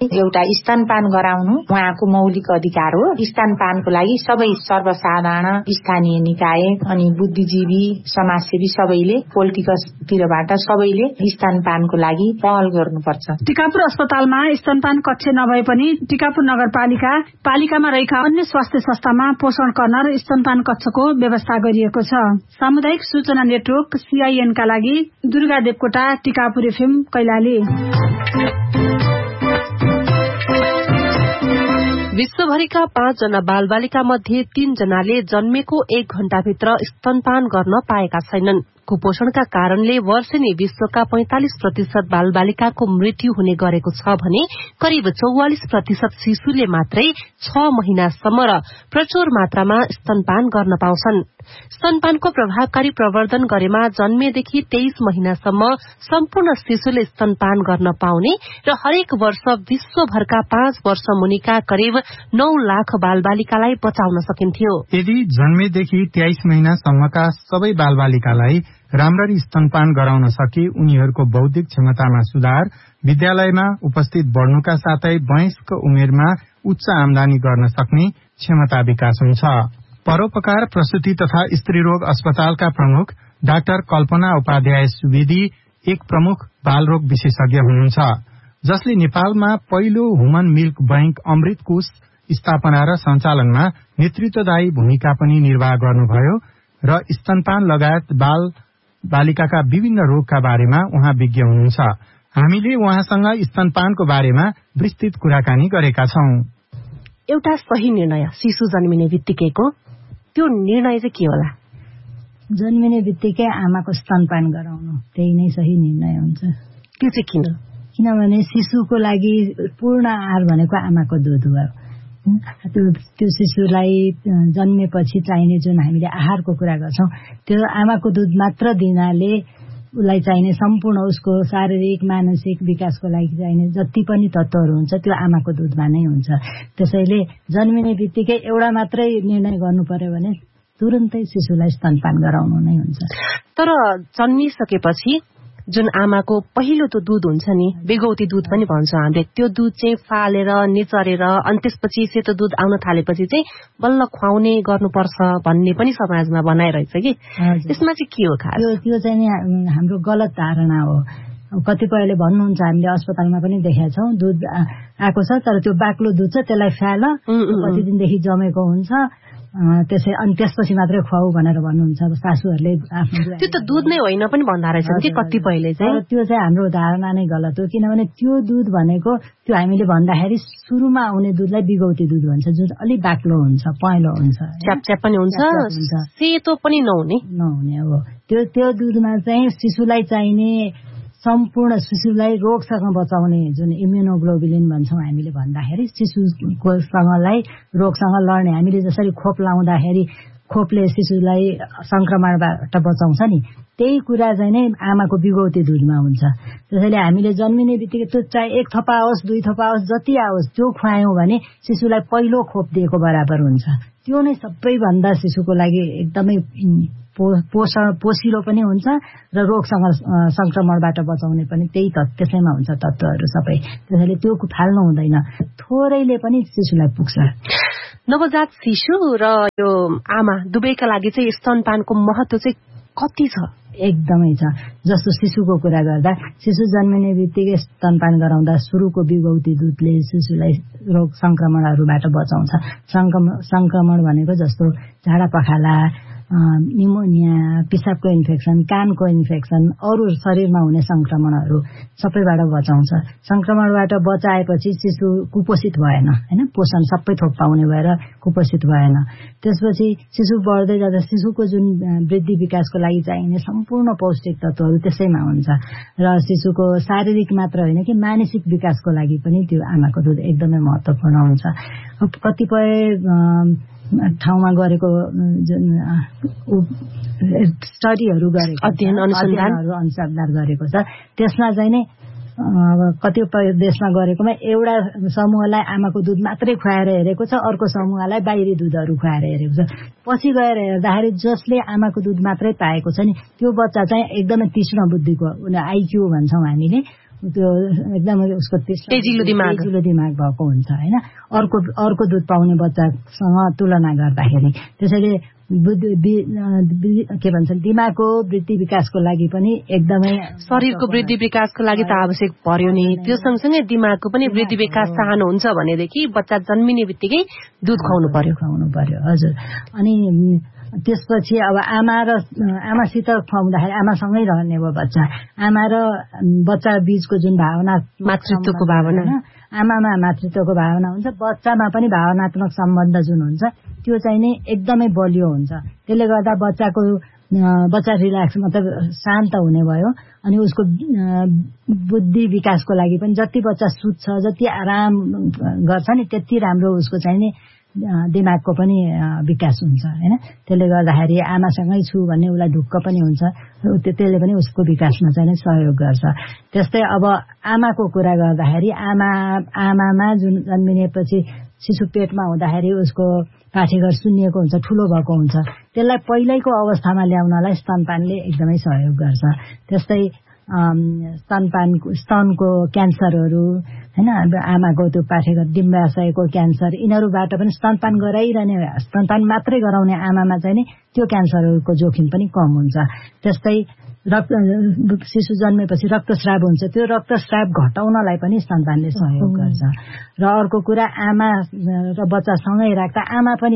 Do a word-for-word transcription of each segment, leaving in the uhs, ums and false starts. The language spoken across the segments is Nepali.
एउटा स्तनपान गराउनु उहाँको मौलिक अधिकार हो। स्तनपानको लागि सबै सर्वसाधारण स्थानीय निकाय अनि बुद्धिजीवी समाजसेवी सबैले पोलिटिकसतिरबाट सबैले स्तनपानको लागि पहल गर्नुपर्छ। टिकापुर अस्पतालमा स्तनपान कक्ष नभए पनि टिकापुर नगरपालिका पालिकामा रहेका अन्य स्वास्थ्य संस्थामा पोषण कर्नर स्तनपान कक्षको व्यवस्था गरिएको छ। सामुदायिक सूचना नेटवर्क सीआईएन का लागि दुर्गा देवकोटा, टिकापुर एफएम कैलाली। विश्वभरिका पाँच जना बालबालिका मध्ये तीन जनाले जन्मेको एक घण्टाभित्र स्तनपान गर्न पाएका छैनन्। कुपोषणका कारणले वर्षेनी विश्वका पैंतालिस प्रतिशत बालबालिकाको मृत्यु हुने गरेको छ भने करिब चौवालिस प्रतिशत शिशुले मात्रै छ महिनासम्म र प्रचुर मात्रामा स्तनपान गर्न पाउँछन्। स्तनपानको प्रभावकारी प्रवर्धन गरेमा जन्मेदेखि तेइस महिनासम्म सम्पूर्ण शिशुले स्तनपान गर्न पाउने र हरेक वर्ष विश्वभरका पाँच वर्ष मुनिका करिब नौ लाख बालबालिकालाई बचाउन सकिन्थ्यो। यदि जन्मेदेखि तेइस महिनासम्मका सबै बालबालिकालाई राम्ररी स्तनपान गराउन सके उनीहरूको बौद्धिक क्षमतामा सुधार, विद्यालयमा उपस्थित बढ्नुका साथै वयस्क उमेरमा उच्च आमदानी गर्न सक्ने क्षमता विकास हुन्छ। परोपकार प्रसूति तथा स्त्रीरोग अस्पतालका प्रमुख डाक्टर कल्पना उपाध्याय सुवेदी एक प्रमुख बालरोग विशेषज्ञ हुनुहुन्छ, जसले नेपालमा पहिलो ह्युमन मिल्क बैंक अमृत कोष स्थापना र सञ्चालनमा नेतृत्वदायी भूमिका पनि निर्वाह गर्नुभयो र स्तनपान लगायत बाल बालिकाका विभिन्न रोगका बारेमा उहाँ विज्ञ हुनुहुन्छ। हामीले उहाँसँग स्तनपानको बारेमा विस्तृत कुराकानी गरेका छौं। एउटा सही निर्णय शिशु जन्मिने बित्तिकैको त्यो निर्णय चाहिँ के होला? जन्मिने बित्तिकै आमाको स्तनपान गराउनु त्यही नै सही निर्णय हुन्छ। त्यो चाहिँ किन? किनभने शिशुको लागि पूर्ण आहार भनेको आमाको दुध हो। त्यो त्यो शिशुलाई जन्मेपछि चाहिने जुन हामीले आहारको कुरा गर्छौं त्यो आमाको दुध मात्र दिनाले उसलाई चाहिने सम्पूर्ण उसको शारीरिक मानसिक विकासको लागि चाहिने जति पनि तत्त्वहरू हुन्छ त्यो आमाको दुधमा नै हुन्छ। त्यसैले जन्मिने बित्तिकै एउटा मात्रै निर्णय गर्नु पर्यो भने तुरुन्तै शिशुलाई स्तनपान गराउनु नै हुन्छ। तर जन्मिसकेपछि जुन आमाको पहिलो त्यो दुध हुन्छ नि, बेगौती दुध पनि भन्छ हामीले, त्यो दुध चाहिँ फालेर निचरेर अनि त्यसपछि सेतो दुध आउन थालेपछि चाहिँ बल्ल खुवाउने गर्नुपर्छ भन्ने पनि समाजमा बनाइरहेछ कि त्यसमा चाहिँ के हो खास? त्यो त्यो चाहिँ हाम्रो गलत धारणा हो। कतिपयले भन्नुहुन्छ, हामीले अस्पतालमा पनि देखेका छौं, दुध आएको छ तर त्यो बाक्लो दुध छ त्यसलाई फ्याल कति दिनदेखि जमेको हुन्छ त्यसै अनि त्यसपछि मात्रै खुवाऊ भनेर भन्नुहुन्छ सासूहरूले। आफ्नो त्यो त दुध नै होइन पनि भन्दा रहेछन् कि कतिपयले चाहिँ। त्यो चाहिँ हाम्रो धारणा नै गलत हो, किनभने त्यो दुध भनेको त्यो हामीले भन्दाखेरि सुरुमा आउने दुधलाई बिगौती दुध भन्छ, जुन अलि बाक्लो हुन्छ, पहेँलो हुन्छ, च्यापच्याप पनि हुन्छ, सेतो पनि नहुने नहुने हो। त्यो त्यो दुधमा चाहिँ शिशुलाई चाहिने सम्पूर्ण शिशुलाई रोगसँग बचाउने जुन इम्युनोग्लोबुलिन भन्छौं हामीले भन्दाखेरि शिशुकोसँगलाई रोगसँग लड्ने, हामीले जसरी खोप लाउँदाखेरि खोपले शिशुलाई संक्रमणबाट बचाउँछ नि, त्यही कुरा चाहिँ नै आमाको बिगौती दुधमा हुन्छ। त्यसैले हामीले जन्मिने बित्तिकै त्यो चाहे एक थोपा आओस् दुई थोपा आओस् जति आओस् त्यो खुवायौं भने शिशुलाई पहिलो खोप दिएको बराबर हुन्छ। त्यो नै सबैभन्दा शिशुको लागि एकदमै पोषण पोषिलो पनि हुन्छ र रोगसँग संक्रमणबाट बचाउने पनि त्यही त त्यसैमा हुन्छ तत्त्वहरू सबै। त्यसैले त्यो फाल्नु हुँदैन, थोरैले पनि शिशुलाई पुग्छ। नवजात शिशु र यो आमा दुवैका लागि चाहिँ स्तनपानको महत्व चाहिँ कति छ? एकदमै छ। जस्तो शिशुको कुरा गर्दा शिशु जन्मिने बित्तिकै स्तनपान गराउँदा सुरुको बिगौती दुधले शिशुलाई रोग संक्रमणहरूबाट बचाउँछ। संक्रमण भनेको जस्तो झाडा पखाला, निमोनिया, पिसाबको इन्फेक्सन, कानको इन्फेक्सन, अरू शरीरमा हुने संक्रमणहरू सबैबाट बचाउँछ। संक्रमणबाट बचाएपछि शिशु कुपोषित भएन, हैन, पोषण सबै थोक पाउने भएर कुपोषित भएन। त्यसपछि शिशु बढ्दै जाँदा शिशुको जुन वृद्धि विकासको लागि चाहिने सम्पूर्ण पौष्टिक तत्त्वहरू त्यसैमा हुन्छ र शिशुको शारीरिक मात्र होइन कि मानसिक विकासको लागि पनि त्यो आमाको दुध एकदमै महत्त्वपूर्ण हुन्छ। कतिपय ठाउँमा गरेको जुन स्टडीहरू गरेको अध्ययन अनुसन्धानहरू अनुसन्धान गरेको छ त्यसमा चाहिँ नै कतिपय देशमा गरेकोमा एउटा समूहलाई आमाको दुध मात्रै खुवाएर हेरेको छ, अर्को समूहलाई बाहिरी दुधहरू खुवाएर हेरेको छ। पछि गएर हेर्दाखेरि जसले आमाको दुध मात्रै पाएको छ नि त्यो बच्चा चाहिँ एकदमै तीक्ष्ण बुद्धिको, आइक्यू भन्छौँ हामीले, त्यो एकदमै उसको तेजिलो दिमाग तेजिलो दिमाग भएको हुन्छ होइन अर्को अर्को दुध पाउने बच्चासँग तुलना गर्दाखेरि। त्यसैले के भन्छ दिमागको वृद्धि विकासको लागि पनि एकदमै शरीरको वृद्धि विकासको लागि त आवश्यक पर्यो नि। त्यो सँगसँगै दिमागको पनि वृद्धि विकास चाहनुहुन्छ भनेदेखि बच्चा जन्मिने बित्तिकै दुध खुवाउनु पर्यो खुवाउनु पर्यो हजुर। अनि त्यसपछि अब आमा र आमासित खुवाउँदाखेरि आमासँगै रहने भयो बच्चा। आमा र बच्चा बीचको जुन भावना मातृत्वको भावना आमामा मातृत्वको भावना हुन्छ बच्चामा पनि भावनात्मक सम्बन्ध जुन हुन्छ त्यो चाहिँ नि एकदमै बलियो हुन्छ। त्यसले गर्दा बच्चाको बच्चा रिल्याक्स मतलब शान्त हुने भयो अनि उसको बुद्धि विकासको लागि पनि जति बच्चा सुत्छ जति आराम गर्छ नि त्यति राम्रो उसको चाहिँ नि दिमागको पनि विकास हुन्छ होइन। त्यसले गर्दाखेरि आमासँगै छु भन्ने उसलाई ढुक्क पनि हुन्छ त्यसले पनि उसको विकासमा चाहिँ सहयोग गर्छ। त्यस्तै अब आमाको कुरा गर्दाखेरि आमा आमामा जुन जन्मिनेपछि शिशु पेटमा हुँदाखेरि उसको पाठेघर सुन्निएको हुन्छ ठुलो भएको हुन्छ त्यसलाई पहिल्यैको अवस्थामा ल्याउनलाई स्तनपानले एकदमै सहयोग गर्छ। त्यस्तै स्तनपान स्तनको क्यान्सरहरू होइन आमाको त्यो पाठेघर डिम्बाशयको क्यान्सर यिनीहरूबाट पनि स्तनपान गराइरहने स्तनपान मात्रै गराउने आमामा चाहिँ नि त्यो क्यान्सरहरूको जोखिम पनि कम हुन्छ। त्यस्तै रक्त शिशु जन्मेपछि रक्तस्राव हुन्छ त्यो रक्तस्राव घटाउनलाई पनि स्तनपानले सहयोग गर्छ। र अर्को कुरा आमा र बच्चा सँगै राख्दा आमा पनि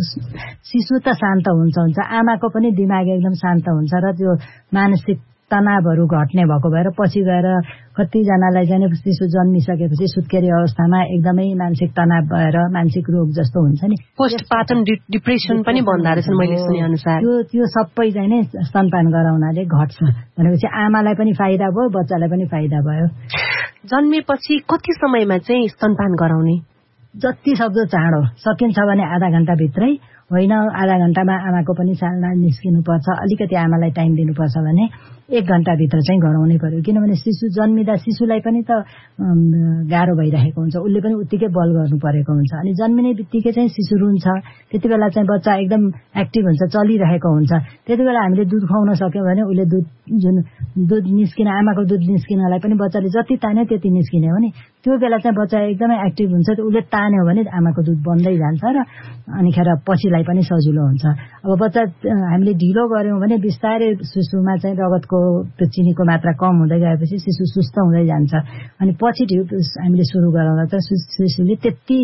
शिशु त शान्त हुन्छ हुन्छ आमाको पनि दिमाग एकदम शान्त हुन्छ र त्यो मानसिक तनावहरू घट्ने भएको भएर पछि गएर कतिजनालाई चाहिँ शिशु जन्मिसकेपछि सुत्केरी अवस्थामा एकदमै मानसिक तनाव भएर मानसिक रोग जस्तो हुन्छ नि पोस्टपार्टम डिप्रेसन पनि भन्दा रहेछन् मैले सुने अनुसार। त्यो त्यो सबै चाहिँ नि स्तनपान गराउनाले घट्छ भनेपछि आमालाई पनि फाइदा भयो बच्चालाई पनि फाइदा भयो। जन्मेपछि कति समयमा चाहिँ स्तनपान गराउने? जति सक्दो चाँडो सकिन्छ भने आधा घण्टा भित्रै होइन आधा घण्टामा आमाको पनि सालना निस्किनुपर्छ अलिकति आमालाई टाइम दिनुपर्छ भने एक घण्टाभित्र चाहिँ गराउनै पर्यो। किनभने शिशु जन्मिँदा शिशुलाई पनि त गाह्रो भइरहेको हुन्छ उसले पनि उत्तिकै बल गर्नु परेको हुन्छ अनि जन्मिने बित्तिकै चाहिँ शिशु रुन्छ त्यति बेला चाहिँ बच्चा एकदम एक्टिभ हुन्छ चलिरहेको हुन्छ त्यति बेला हामीले दुध खुवाउन सक्यौँ भने उसले दुध जुन दुध निस्किन आमाको दुध निस्किनलाई पनि बच्चाले जति तान्यो त्यति निस्किने हो नि त्यो बेला चाहिँ बच्चा एकदमै एक्टिभ हुन्छ उसले तान्यो भने आमाको दुध बन्दै जान्छ र अनिखेर पछिलाई पनि सजिलो हुन्छ। अब बच्चा हामीले ढिलो गर्यौँ भने बिस्तारै शिशुमा चाहिँ रगतको त्यो चिनीको मात्रा कम हुँदै गएपछि शिशु सुस्त हुँदै जान्छ अनि पछि हामीले सुरु गराउँदा त शिशुले त्यति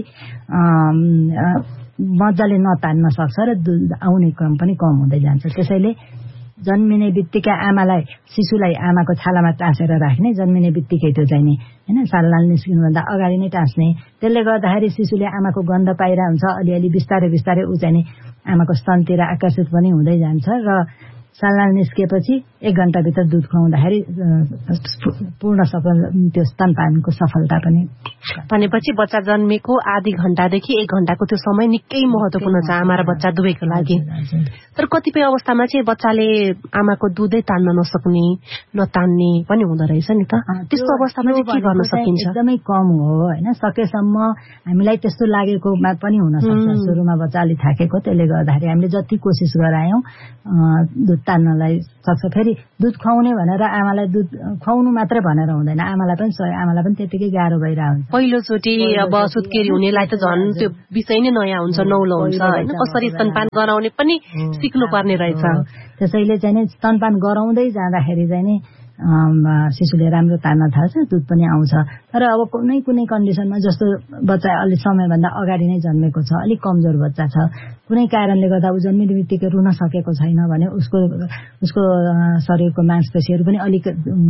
मजाले नतान्न सक्छ र दुध आउने क्रम पनि कम हुँदै जान्छ। त्यसैले जन्मिने बित्तिकै आमालाई शिशुलाई आमाको छालामा टाँसेर राख्ने जन्मिने बित्तिकै त्यो चाहिँ नि होइन सालनाल निस्किनुभन्दा अगाडि नै टाँस्ने त्यसले गर्दाखेरि शिशुले आमाको गन्ध पाइरहेको हुन्छ अलिअलि बिस्तारै बिस्तारै ऊ चाहिँ नि आमाको स्तनतिर आकर्षित पनि हुँदै जान्छ र सालनाल निस्केपछि एक घण्टाभित्र दुध खुवाउँदाखेरि पूर्ण सफल त्यो स्तनपानको सफलता पनि भनेपछि बच्चा जन्मेको आधी घण्टादेखि एक घण्टाको त्यो समय निकै महत्वपूर्ण छ आमा र बच्चा दुवैको लागि। तर कतिपय अवस्थामा चाहिँ बच्चाले आमाको दुधै तान्न नसक्ने नतान्ने पनि हुँदो रहेछ नि त त्यस्तो अवस्थामा चाहिँ के गर्न सकिन्छ? एकदमै कम हो होइन सकेसम्म हामीलाई त्यस्तो लागेकोमा पनि हुन सक्छ सुरुमा बच्चा अलि थाकेको त्यसले गर्दाखेरि हामीले जति कोसिस गरायौँ दुध तान्नलाई सक्छ। फेरि दुध खुवाउने भनेर आमालाई दुध खुवाउनु मात्रै भनेर हुँदैन आमालाई पनि आमालाई पनि त्यतिकै गाह्रो भइरहेको हुन्छ। पहिलोचोटि अब सुत्केरी हुनेलाई त झन् त्यो विषय नै नयाँ हुन्छ नौलो हुन्छ होइन कसरी स्तनपान गराउने पनि सिक्नु पर्ने रहेछ। त्यसैले चाहिँ नि स्तनपान गराउँदै जाँदाखेरि चाहिँ नि शिशुले राम्रो तान्न थाल्छ दुध पनि आउँछ। तर अब कुनै कुनै कन्डिसनमा जस्तो बच्चा अलि समयभन्दा अगाडि नै जन्मेको छ अलिक कमजोर बच्चा छ कुनै कारणले गर्दा ऊ जन्मिने बित्तिकै रुन सकेको छैन भने उसको उसको शरीरको मांसपेशीहरू पनि अलिक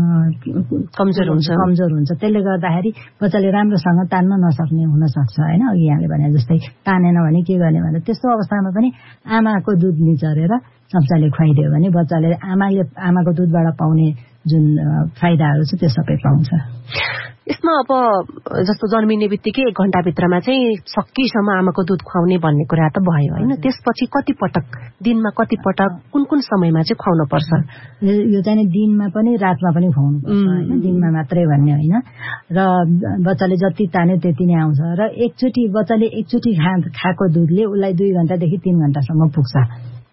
कमजोर हुन्छ कमजोर हुन्छ त्यसले गर्दाखेरि बच्चाले राम्रोसँग तान्न नसक्ने हुन सक्छ होइन अघि यहाँले भने जस्तै तानेन भने के गर्ने भने त्यस्तो अवस्थामा पनि आमाको दुध निचरेर चम्चाले खुवाइदियो भने बच्चाले आमाले आमाको दुधबाट पाउने जुन फाइदाहरू छ त्यो सबै पाउँछ। यसमा अब जस्तो जन्मिने बित्तिकै एक घण्टाभित्रमा चाहिँ सकेसम्म आमाको दुध खुवाउने भन्ने कुरा त भयो होइन त्यसपछि कति पटक दिनमा कति पटक कुन कुन समयमा चाहिँ खुवाउनु पर्छ? यो चाहिँ दिनमा पनि रातमा पनि खुवाउनु पर्छ होइन दिनमा मात्रै भन्ने होइन र बच्चाले जति तान्यो त्यति नै आउँछ र एकचोटि बच्चाले एकचोटि खा खाएको दुधले उसलाई दुई घण्टादेखि तीन घण्टासम्म पुग्छ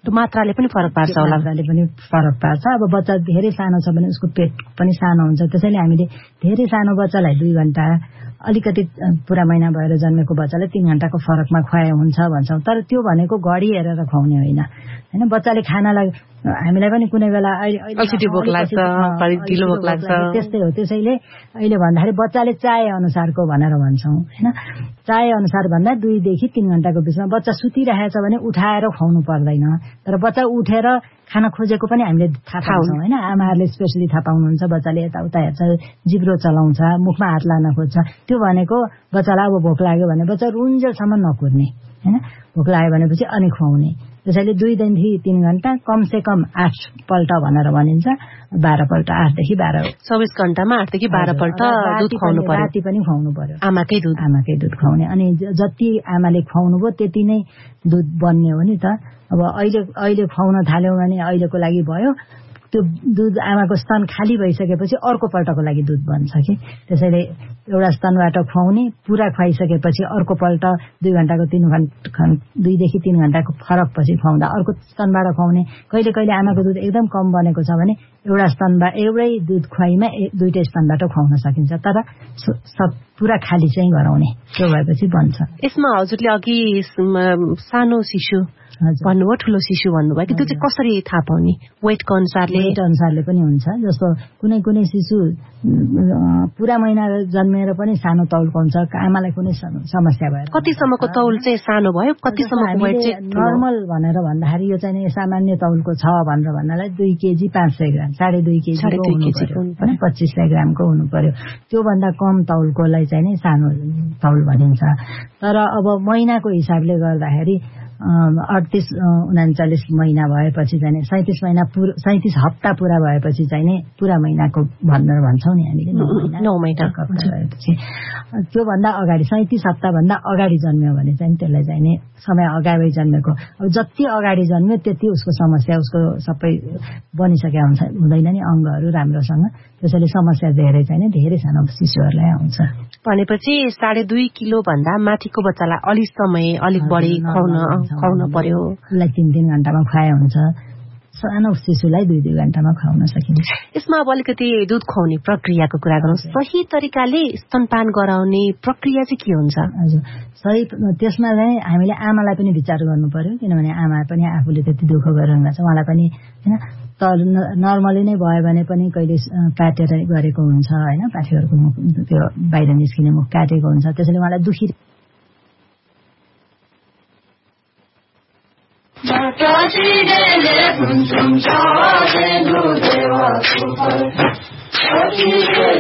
मात्राले पनि फरक पार्छ होला मात्राले पनि फरक पार्छ। अब बच्चा धेरै सानो छ भने उसको पेट पनि सानो हुन्छ, त्यसैले हामीले धेरै सानो बच्चालाई दुई घण्टा, अलिकति पुरा महिना भएर जन्मेको बच्चालाई तीन घण्टाको फरकमा खुवाए हुन्छ भन्छौँ। तर त्यो भनेको घडी हेरेर खुवाउने होइन होइन। बच्चाले खानालाई हामीलाई पनि कुनै बेला अलिकति भोक लाग्छ, ढिलो भोक लाग्छ, त्यस्तै हो। त्यसैले अहिले भन्दाखेरि बच्चाले चाहे अनुसारको भनेर भन्छौँ होइन। चाहे अनुसार भन्दा दुईदेखि तीन घण्टाको बिचमा बच्चा सुतिरहेछ भने उठाएर खुवाउनु पर्दैन। तर बच्चा उठेर खान खोजेको पनि हामीले थाहा पाउँछौँ होइन। आमाहरूले स्पेसली थाहा पाउनुहुन्छ। बच्चाले यताउता हेर्छ, जिब्रो चलाउँछ, मुखमा हात लान खोज्छ, त्यो भनेको बच्चालाई अब भोक लाग्यो भने बच्चा रुन्जेलसम्म नकुर्ने होइन। भोक लाग्यो भनेपछि अनि खुवाउने। त्यसैले दुईदेखि तीन घण्टा, कम से कम आठ पल्ट भनेर भनिन्छ, बाह्र पल्ट, आठदेखि बाह्र चौबिस घण्टामा आठदेखि बाह्र पल्ट दुध खुवाउनु पर्यो। राति पनि खुवाउनु पर्यो, आमाकै दुध आमाकै दुध खुवाउने। अनि जति आमाले खुवाउनु भयो त्यति नै दुध बन्ने हो नि त। अब अहिले अहिले खुवाउन थाल्यौँ भने अहिलेको लागि भयो, त्यो दुध आमाको स्तन खाली भइसकेपछि अर्को पल्टको लागि दुध बन्छ कि। त्यसैले एउटा स्तनबाट खुवाउने, पुरा खुवाइसकेपछि अर्को पल्ट दुई घण्टाको तीन घण्टा दुईदेखि तीन घण्टाको फरक पछि खुवाउँदा अर्को स्तनबाट खुवाउने। कहिले कहिले आमाको दुध एकदम कम बनेको छ भने एउटा स्तनबाट एउटै दुध खुवाइमा दुईटै स्तनबाट खुवाउन सकिन्छ, तर सब पुरा खाली चाहिँ गराउने। त्यो भएपछि बन्छ। यसमा हजुरले अघि सानो शिशु भन्नुभयो, ठुलो शिशु भन्नुभयो कि त्यो चाहिँ कसरी थाहा पाउने? वेटको अनुसारले वेट अनुसारले पनि हुन्छ। जस्तो कुनै कुनै शिशु पुरा महिना जन्मेर पनि सानो तौलको हुन्छ, आमालाई कुनै समस्या भएर। कतिसम्मको तौल चाहिँ सानो भयो, कतिसम्मको वेट चाहिँ नर्मल भनेर भन्दाखेरि यो चाहिँ सामान्य तौलको छ भनेर भन्नलाई दुई केजी पाँच सय ग्राम, साढे दुई केजी होइन, पच्चिस सय ग्रामको हुनु पर्यो। त्योभन्दा कम तौलकोलाई चाहिँ नै सानो तौल भनिन्छ। तर अब महिनाको हिसाबले गर्दाखेरि अडतिस उनाचालिस महिना भएपछि चाहिँ सैतिस महिना पुरा सैतिस हप्ता पुरा भएपछि चाहिँ नै पुरा महिनाको भनेर भन्छौँ नि हामीले, नौ महिना भएपछि। त्योभन्दा अगाडि सैतिस हप्ता भन्दा अगाडि जन्म्यो भने चाहिँ त्यसलाई चाहिँ नै समय अगाडि जन्मेको। अब जति अगाडि जन्म्यो त्यति उसको समस्या, उसको सबै बनिसकेका हुन्छ हुँदैन नि अङ्गहरू राम्रोसँग। त्यसैले समस्या धेरै चाहिँ नै धेरै सानो शिशुहरूलाई आउँछ। भनेपछि साढे दुई किलो भन्दा माथिको बच्चालाई अलिक समय अलिक बढी खुवाउन खुवाउन पर्यो। उसलाई तीन तीन घण्टामा खुवाए हुन्छ, सानो शिशुलाई दुई दुई घण्टामा खुवाउन सकिन्छ। यसमा अब अलिकति दुध खुवाउने प्रक्रियाको कुरा गरौँ। सही तरिकाले स्तनपान गराउने प्रक्रिया चाहिँ के हुन्छ? हजुर, सही त्यसमा चाहिँ हामीले आमालाई पनि विचार गर्नु पर्यो, किनभने आमा पनि आफूले त्यति दुःख गरिरहनु छ, उहाँलाई पनि होइन। तर नर्मली नै भयो भने पनि कहिले काटेर गरेको हुन्छ होइन, पाठीहरूको मुख त्यो बाहिर निस्किने मुख काटेको हुन्छ, त्यसैले उहाँलाई दुखी